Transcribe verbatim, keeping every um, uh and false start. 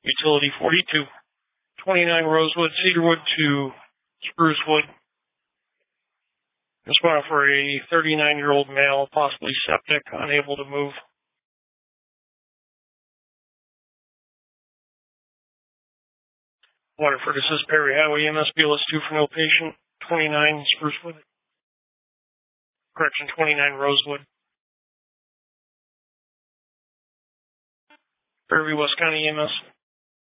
Utility forty-two. twenty-nine Rosewood, Cedarwood to Sprucewood. Responding for a thirty-nine-year-old male, possibly septic, unable to move. Waterford, this is Perry Highway E M S, B L S two for no patient. twenty-nine Sprucewood. Correction, twenty-nine Rosewood. Fairview, West County E M S.